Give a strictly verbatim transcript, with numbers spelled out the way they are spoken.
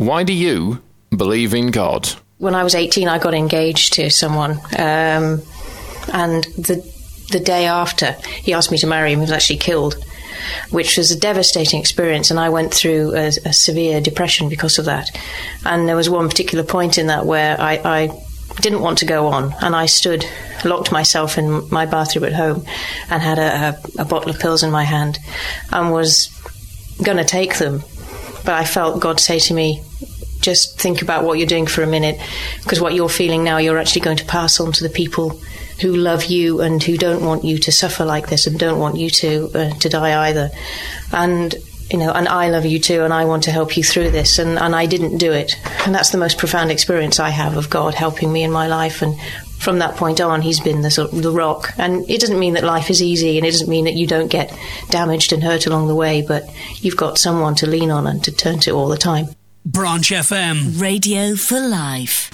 Why do you believe in God? When I was eighteen, I got engaged to someone, um, and the the day after he asked me to marry him, he was actually killed, which was a devastating experience, and I went through a, a severe depression because of that. And there was one particular point in that where I, I didn't want to go on, and I stood, locked myself in my bathroom at home and had a, a, a bottle of pills in my hand and was going to take them. But I felt God say to me, just think about what you're doing for a minute, because what you're feeling now, you're actually going to pass on to the people who love you and who don't want you to suffer like this and don't want you to uh, to die either. And, you know, and I love you too, and I want to help you through this. And, and I didn't do it. And that's the most profound experience I have of God helping me in my life. And from that point on, he's been the, sort of, the rock. And it doesn't mean that life is easy, and it doesn't mean that you don't get damaged and hurt along the way, but you've got someone to lean on and to turn to all the time. Branch F M. Radio for life.